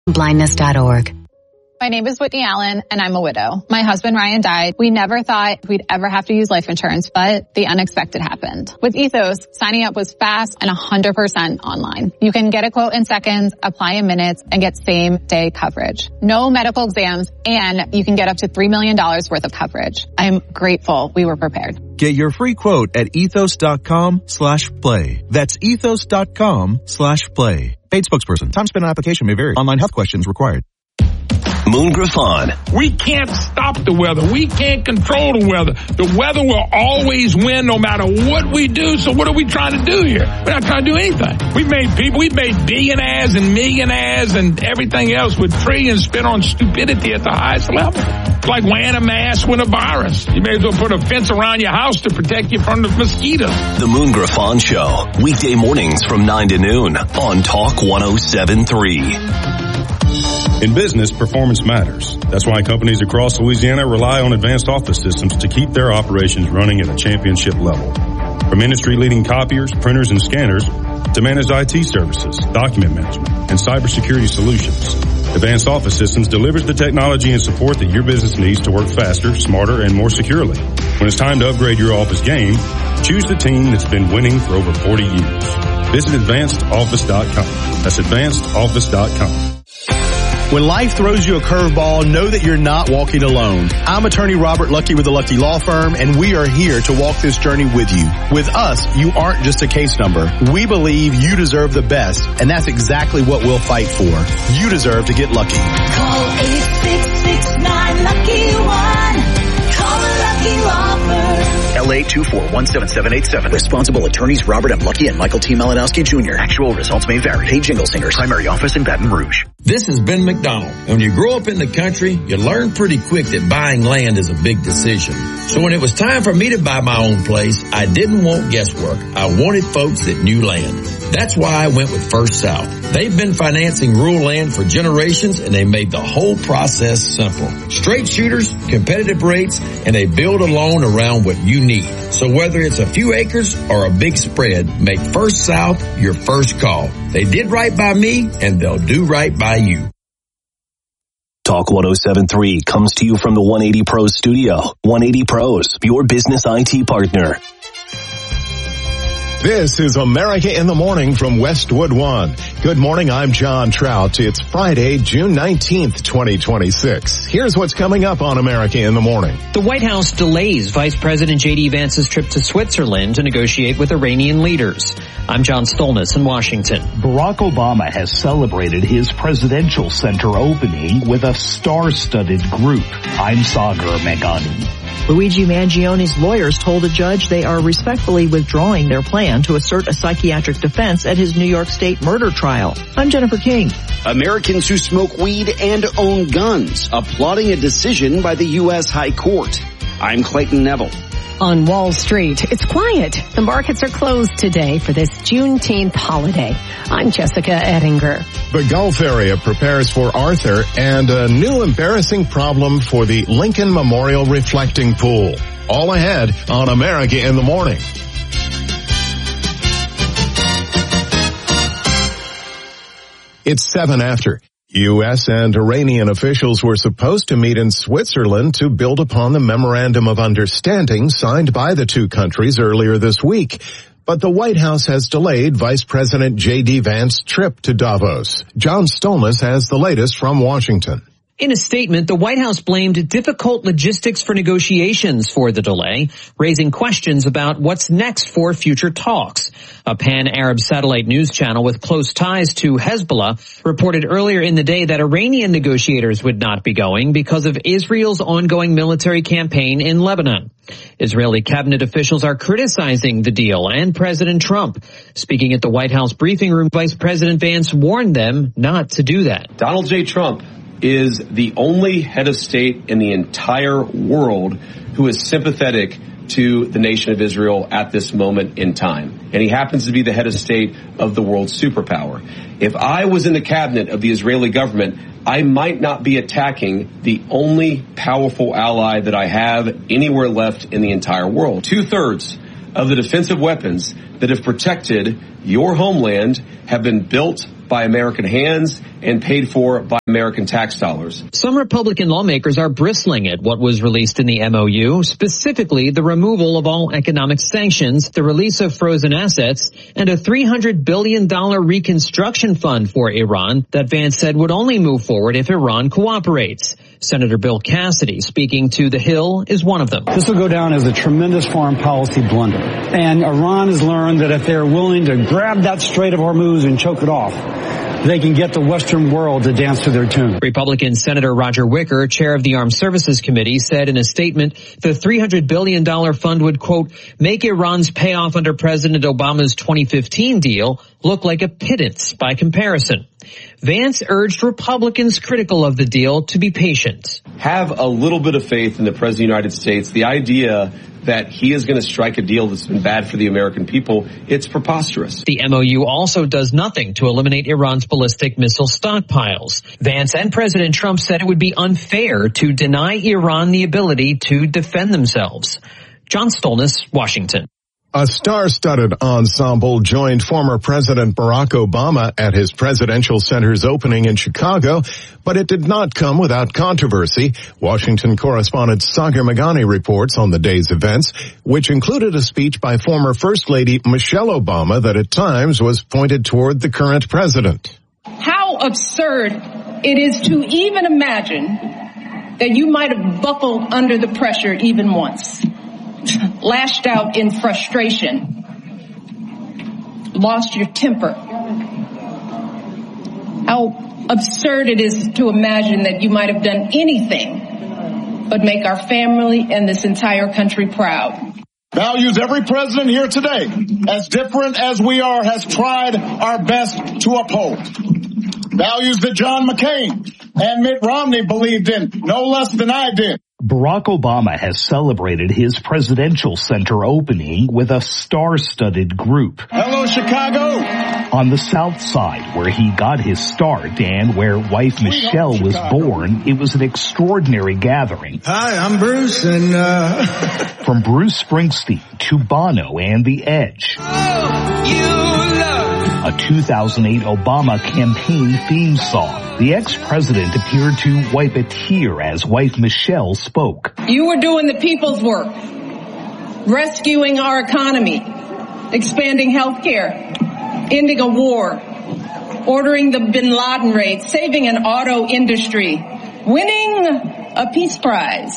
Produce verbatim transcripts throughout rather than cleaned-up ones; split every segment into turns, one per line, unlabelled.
blindness dot org.
My name is Whitney Allen, and I'm a widow. My husband, Ryan, died. We never thought we'd ever have to use life insurance, but the unexpected happened. With Ethos, signing up was fast and one hundred percent online. You can get a quote in seconds, apply in minutes, and get same-day coverage. No medical exams, and you can get up to three million dollars worth of coverage. I am grateful we were prepared.
Get your free quote at ethos.com slash play. That's ethos.com slash play. Paid spokesperson. Time spent on application may vary. Online health questions required.
Moon Griffon.
We can't stop the weather. We can't control the weather. The weather will always win no matter what we do. So what are we trying to do here? We're not trying to do anything. We've made people, we've made billionaires and millionaires and everything else with trillions spent on stupidity at the highest level. It's like wearing a mask with a virus. You may as well put a fence around your house to protect you from the mosquitoes.
The Moon Griffon Show. Weekday mornings from nine to noon on Talk one oh seven point three.
In business, performance matters. That's why companies across Louisiana rely on Advanced Office Systems to keep their operations running at a championship level. From industry-leading copiers, printers, and scanners to managed I T services, document management, and cybersecurity solutions, Advanced Office Systems delivers the technology and support that your business needs to work faster, smarter, and more securely. When it's time to upgrade your office game, choose the team that's been winning for over forty years. Visit advanced office dot com. That's advanced office dot com.
When life throws you a curveball, know that you're not walking alone. I'm attorney Robert Lucky with the Lucky Law Firm, and we are here to walk this journey with you. With us, you aren't just a case number. We believe you deserve the best, and that's exactly what we'll fight for. You deserve to get lucky.
Call eight six six nine lucky one. Call the Lucky Law Firm.
L A two four one seven seven eight seven. Responsible attorneys Robert M. Lucky and Michael T. Malinowski Junior Actual results may vary. Hey, Jingle Singers. Primary office in Baton Rouge.
This is Ben McDonald. When you grow up in the country, you learn pretty quick that buying land is a big decision. So when it was time for me to buy my own place, I didn't want guesswork. I wanted folks that knew land. That's why I went with First South. They've been financing rural land for generations, and they made the whole process simple. Straight shooters, competitive rates, and they build a loan around what you need. So whether it's a few acres or a big spread, make First South your first call. They did right by me, and they'll do right by you.
Talk one oh seven point three comes to you from the one eighty Pros studio. one eighty Pros, your business I T partner.
This is America in the Morning from Westwood One. Good morning, I'm John Trout. It's Friday, June nineteenth, twenty twenty-six. Here's what's coming up on America in the Morning.
The White House delays Vice President J D Vance's trip to Switzerland to negotiate with Iranian leaders. I'm John Stolness in Washington.
Barack Obama has celebrated his presidential center opening with a star-studded group. I'm Sagar Meghani.
Luigi Mangione's lawyers told a judge they are respectfully withdrawing their plan to assert a psychiatric defense at his New York State murder trial. I'm Jennifer King.
Americans who smoke weed and own guns applauding a decision by the U S High Court. I'm Clayton Neville.
On Wall Street, it's quiet. The markets are closed today for this Juneteenth holiday. I'm Jessica Ettinger.
The Gulf area prepares for Arthur and a new embarrassing problem for the Lincoln Memorial Reflecting Pool. All ahead on America in the Morning. It's seven after. U S and Iranian officials were supposed to meet in Switzerland to build upon the memorandum of understanding signed by the two countries earlier this week. But the White House has delayed Vice President J D Vance's trip to Davos. John Stolness has the latest from Washington.
In a statement, the White House blamed difficult logistics for negotiations for the delay, raising questions about what's next for future talks. A pan-Arab satellite news channel with close ties to Hezbollah reported earlier in the day that Iranian negotiators would not be going because of Israel's ongoing military campaign in Lebanon. Israeli cabinet officials are criticizing the deal and President Trump. Speaking at the White House briefing room, Vice President Vance warned them not to do that.
Donald J. Trump is the only head of state in the entire world who is sympathetic to the nation of Israel at this moment in time. And he happens to be the head of state of the world's superpower. If I was in the cabinet of the Israeli government, I might not be attacking the only powerful ally that I have anywhere left in the entire world. Two-thirds of the defensive weapons that have protected your homeland have been built by American hands and paid for by American tax dollars.
Some Republican lawmakers are bristling at what was released in the M O U, specifically the removal of all economic sanctions, the release of frozen assets, and a three hundred billion dollars reconstruction fund for Iran that Vance said would only move forward if Iran cooperates. Senator Bill Cassidy, speaking to The Hill, is one of them.
This will go down as a tremendous foreign policy blunder. And Iran has learned that if they're willing to grab that Strait of Hormuz and choke it off, they can get the Western world to dance to their tune.
Republican Senator Roger Wicker, chair of the Armed Services Committee, said in a statement the three hundred billion dollars fund would, quote, make Iran's payoff under President Obama's twenty fifteen deal look like a pittance by comparison. Vance urged Republicans critical of the deal to be patient.
Have a little bit of faith in the President of the United States. The idea that he is going to strike a deal that's been bad for the American people, it's preposterous.
The M O U also does nothing to eliminate Iran's ballistic missile stockpiles. Vance and President Trump said it would be unfair to deny Iran the ability to defend themselves. John Stolness, Washington.
A star-studded ensemble joined former President Barack Obama at his presidential center's opening in Chicago, but it did not come without controversy. Washington correspondent Sagar Meghani reports on the day's events, which included a speech by former First Lady Michelle Obama that at times was pointed toward the current president.
How absurd it is to even imagine that you might have buckled under the pressure even once. Lashed out in frustration, lost your temper. How absurd it is to imagine that you might have done anything but make our family and this entire country proud.
Values every president here today, as different as we are, has tried our best to uphold. Values that John McCain and Mitt Romney believed in no less than I did.
Barack Obama has celebrated his presidential center opening with a star-studded group.
Hello, Chicago!
On the South Side, where he got his start and where wife Michelle was born, it was an extraordinary gathering.
Hi, I'm Bruce, and uh...
From Bruce Springsteen to Bono and The Edge.
Oh, you love.
A two thousand eight Obama campaign theme song. The ex-president appeared to wipe a tear as wife Michelle spoke.
You were doing the people's work, rescuing our economy, expanding health care, ending a war, ordering the bin Laden raid, saving an auto industry, winning a peace prize.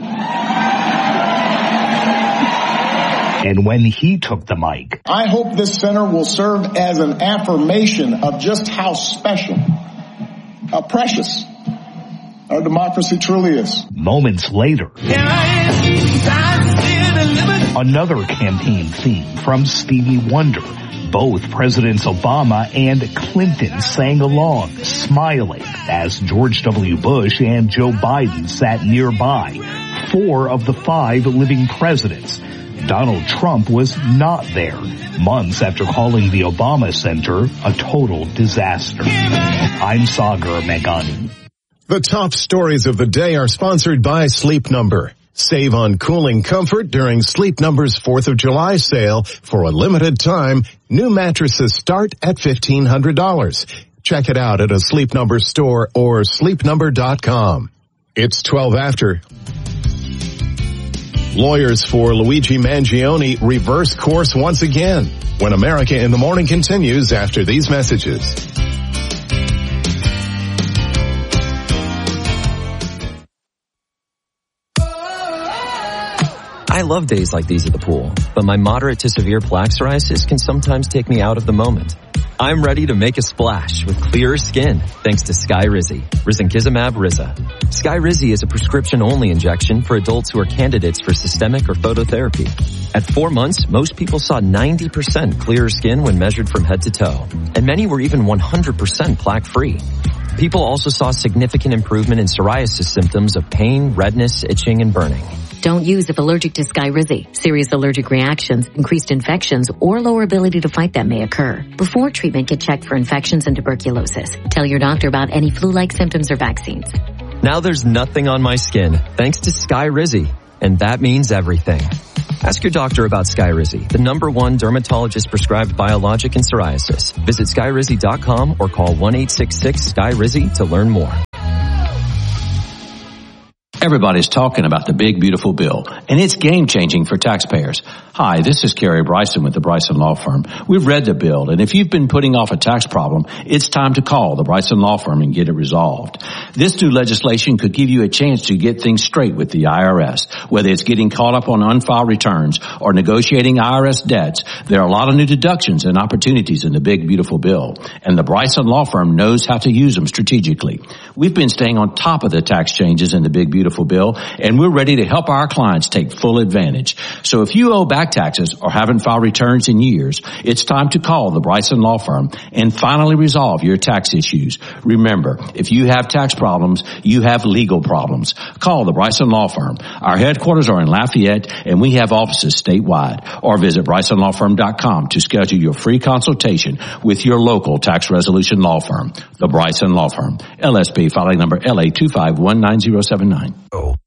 And when he took the mic,
I hope this center will serve as an affirmation of just how special, how precious our democracy truly is.
Moments later, another campaign theme from Stevie Wonder. Both Presidents Obama and Clinton sang along, smiling, as George W. Bush and Joe Biden sat nearby, four of the five living presidents. Donald Trump was not there, months after calling the Obama Center a total disaster. I'm Sagar Meghani.
The top stories of the day are sponsored by Sleep Number. Save on cooling comfort during Sleep Number's fourth of July sale. For a limited time, new mattresses start at fifteen hundred dollars. Check it out at a Sleep Number store or sleep number dot com. It's twelve after. Lawyers for Luigi Mangione reverse course once again when America in the Morning continues after these messages.
I love days like these at the pool, but my moderate to severe plaque psoriasis can sometimes take me out of the moment. I'm ready to make a splash with clearer skin thanks to Skyrizi, Risankizumab Riza. Skyrizi is a prescription-only injection for adults who are candidates for systemic or phototherapy. At four months, most people saw ninety percent clearer skin when measured from head to toe, and many were even one hundred percent plaque-free. People also saw significant improvement in psoriasis symptoms of pain, redness, itching, and burning.
Don't use if allergic to Skyrizi. Serious allergic reactions, increased infections, or lower ability to fight them may occur. Before treatment, get checked for infections and tuberculosis. Tell your doctor about any flu-like symptoms or vaccines.
Now there's nothing on my skin, thanks to Skyrizi. And that means everything. Ask your doctor about Skyrizi, the number one dermatologist-prescribed biologic in psoriasis. Visit skyrizi dot com or call one eight six six sky rizi to learn more.
Everybody's talking about the big, beautiful bill, and it's game-changing for taxpayers. Hi, this is Kerry Bryson with the Bryson Law Firm. We've read the bill, and if you've been putting off a tax problem, it's time to call the Bryson Law Firm and get it resolved. This new legislation could give you a chance to get things straight with the I R S. Whether it's getting caught up on unfiled returns or negotiating I R S debts, there are a lot of new deductions and opportunities in the big, beautiful bill, and the Bryson Law Firm knows how to use them strategically. We've been staying on top of the tax changes in the big, beautiful bill, and we're ready to help our clients take full advantage. So if you owe back taxes or haven't filed returns in years, it's time to call the Bryson Law Firm and finally resolve your tax issues. Remember, if you have tax problems, you have legal problems. Call the Bryson Law Firm. Our headquarters are in Lafayette, and we have offices statewide. Or visit bryson law firm dot com to schedule your free consultation with your local tax resolution law firm. The Bryson Law Firm, L S B filing number L A two five one nine zero seven nine.